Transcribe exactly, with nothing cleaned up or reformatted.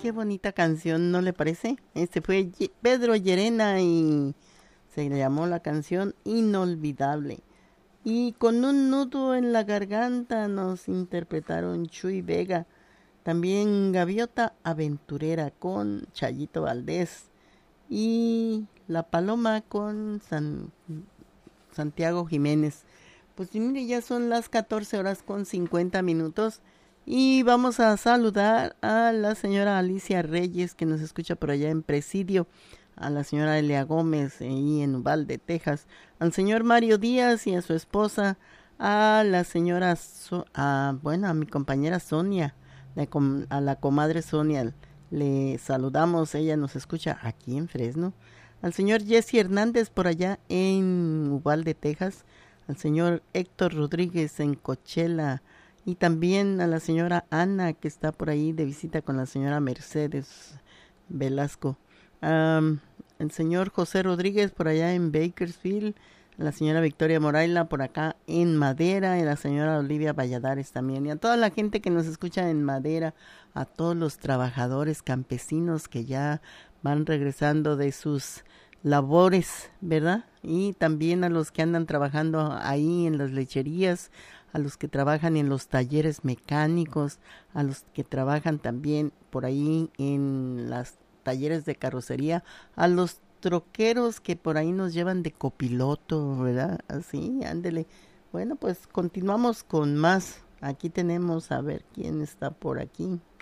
qué bonita canción, ¿no le parece? Este fue Ye- Pedro Llerena y se llamó la canción Inolvidable. Y con un nudo en la garganta nos interpretaron Chuy Vega. También Gaviota Aventurera con Chayito Valdés. Y La Paloma con San Santiago Jiménez. Pues mire, ya son las catorce horas con cincuenta minutos y vamos a saludar a la señora Alicia Reyes que nos escucha por allá en Presidio, a la señora Elia Gómez ahí en Uvalde, Texas, al señor Mario Díaz y a su esposa, a la señora, so a, bueno, a mi compañera Sonia, la com a la comadre Sonia, le saludamos, ella nos escucha aquí en Fresno, al señor Jesse Hernández por allá en Uvalde, Texas, al señor Héctor Rodríguez en Coachella y también a la señora Ana que está por ahí de visita con la señora Mercedes Velasco. Um, el señor José Rodríguez por allá en Bakersfield, la señora Victoria Moraila por acá en Madera y la señora Olivia Valladares también. Y a toda la gente que nos escucha en Madera, a todos los trabajadores campesinos que ya van regresando de sus labores, ¿verdad? Y también a los que andan trabajando ahí en las lecherías, a los que trabajan en los talleres mecánicos, a los que trabajan también por ahí en las talleres de carrocería, a los troqueros que por ahí nos llevan de copiloto, ¿verdad? Así, ándele. Bueno, pues continuamos con más. Aquí tenemos a ver quién está por aquí.